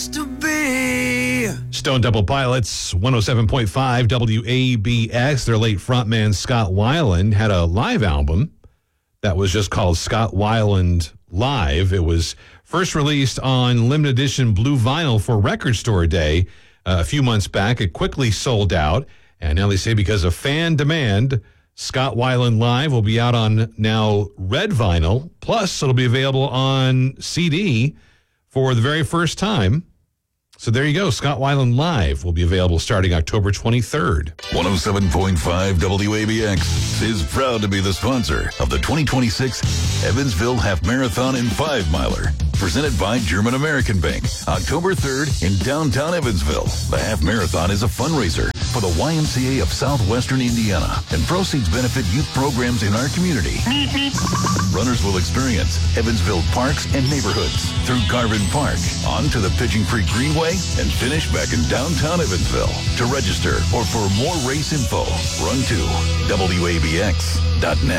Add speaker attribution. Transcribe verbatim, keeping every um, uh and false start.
Speaker 1: To be.
Speaker 2: Stone Temple Pilots, one oh seven point five W A B X. Their late frontman Scott Weiland had a live album that was just called Scott Weiland Live. It was first released on limited edition blue vinyl for Record Store Day uh, a few months back. It quickly sold out, and now they say because of fan demand, Scott Weiland Live will be out on now red vinyl, plus it'll be available on C D for the very first time. So there you go. Scott Weiland Live will be available starting October twenty-third.
Speaker 3: one oh seven point five W A B X is proud to be the sponsor of the twenty twenty-six Evansville Half Marathon and Five Miler, presented by German American Bank, October third in downtown Evansville. The Half Marathon is a fundraiser for the Y M C A of Southwestern Indiana, and proceeds benefit youth programs in our community. Runners will experience Evansville parks and neighborhoods through Garvin Park, on to the Pigeon Creek Greenway, and finish back in downtown Evansville. To register or for more race info, run to W A B X dot net.